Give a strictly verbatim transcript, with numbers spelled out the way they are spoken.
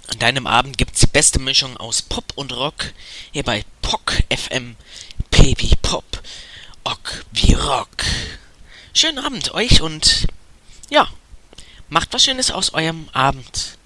An deinem Abend gibt's die beste Mischung aus Pop und Rock hier bei P O C F M. P wie Pop, Ock wie Rock. Schönen Abend euch und ja, macht was Schönes aus eurem Abend.